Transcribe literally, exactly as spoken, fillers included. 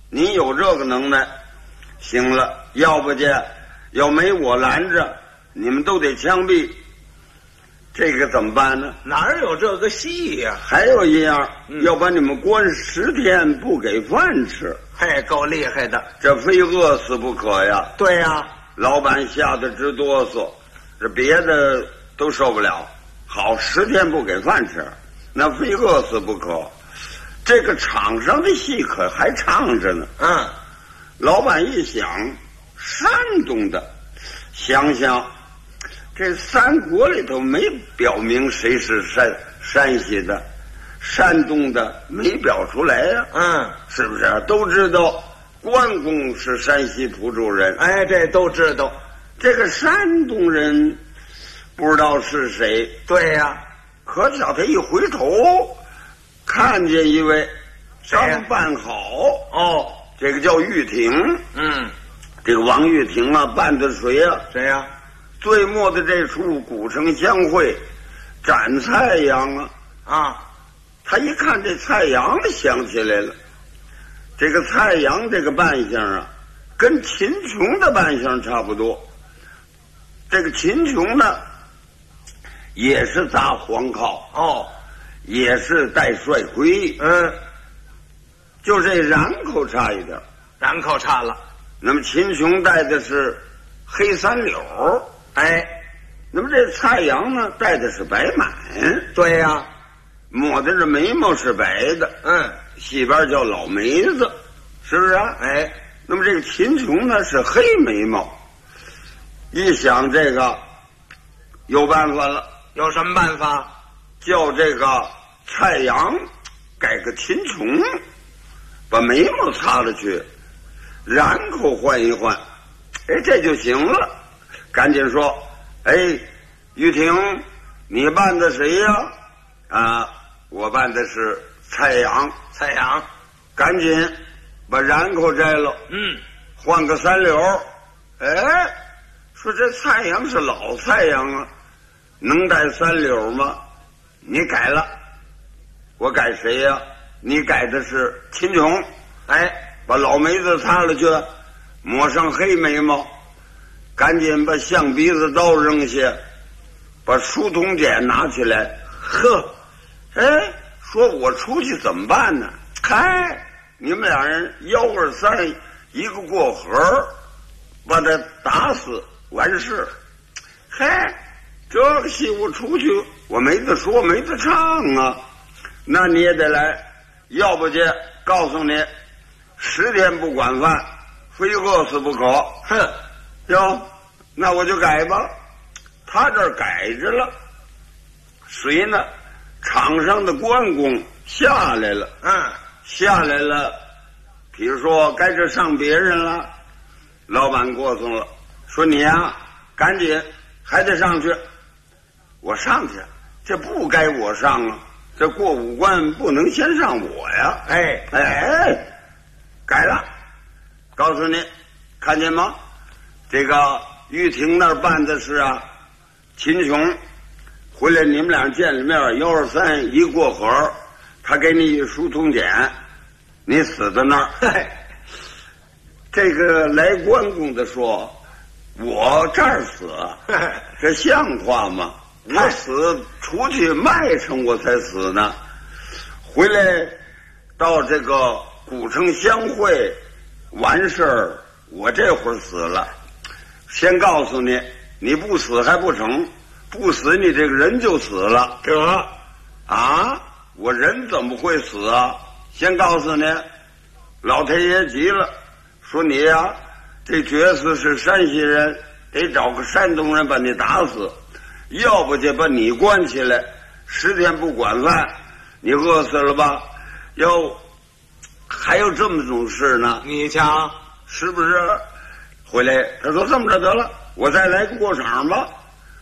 你有这个能耐，行了，要不然要没我拦着，你们都得枪毙。这个怎么办呢？ 哪儿有这个戏呀、啊？ 还有一样， 嗯、 要把你们关十天不给饭吃。 嘿，够厉害的， 这非饿死不可呀！ 对呀， 老板吓得直哆嗦，这别的都受不了，好十天不给饭吃，那非饿死不可。这个场上的戏可还唱着呢。 嗯， 老板一想，山东的，想想这三国里头没表明谁是山山西的，山东的没表出来呀、啊。 嗯， 是不是？都知道关公是山西蒲州人， 哎，这都知道。 这个山东人不知道是谁。 对呀、啊， 可巧他一回头，看见一位刚办好哦， 这个叫玉婷。 嗯， 这个王玉婷啊，办的谁呀、啊？ 谁呀、啊？ 最末的这出古城相会斩蔡阳啊！ 啊， 他一看这蔡阳想起来了，这个蔡阳这个扮相啊，跟秦琼的扮相差不多。这个秦琼呢，也是扎黄靠哦， 也是戴帅盔， 嗯， 就这染口差一点， 染口差了。 那么秦琼戴的是黑三绺， 哎， 那么这蔡阳呢，戴的是白满。 对呀、啊， 抹的这眉毛是白的， 嗯， 戏边叫老眉子，是不是啊？ 哎， 那么这个秦琼呢是黑眉毛。一想这个有办法了， 有什么办法？ 叫这个蔡阳改个秦琼，把眉毛擦了去，染口换一换，哎，这就行了。赶紧说，哎，玉婷，你扮的谁呀？啊，我扮的是蔡阳。 蔡阳， 赶紧把染口摘了， 嗯， 换个三绺。哎，说这蔡阳是老蔡阳啊，能戴三绺吗？你改了，我改谁呀、啊？你改的是秦琼。哎，把老眉子擦了去，抹上黑眉毛，赶紧把象鼻子刀扔下，把书童锏拿起来。呵，哎，说我出去怎么办呢？嗨，你们俩人幺二三一个过河，把他打死完事。嗨，这个戏我出去我没得说没得唱啊，那你也得来，要不就告诉你十天不管饭，非饿死不可。哼，哟，那我就改吧。他这儿改着了，谁呢？场上的关公下来了。嗯，下来了，比如说该这上别人了，老板过送了，说你呀，赶紧还得上去。我上去，这不该我上啊，这过五关不能先上我呀。哎哎，改了，告诉你，看见吗？这个玉婷那儿办的是啊，秦琼回来，你们俩见了面，幺二三一过河，他给你一书通简，你死在那儿。这个来关公的说，我这儿死，这像话吗？我死出去卖城我才死呢，回来到这个古城相会完事儿，我这会儿死了。先告诉你，你不死还不成，不死你这个人就死了。这啊，我人怎么会死啊？先告诉你，老太爷急了，说你呀、啊，这角色是山西人，得找个山东人把你打死，要不就把你关起来，十天不管饭，你饿死了吧？要还有这么种事呢？ 你瞧， 是不是？回来他说这么着得了，我再来个过场吧。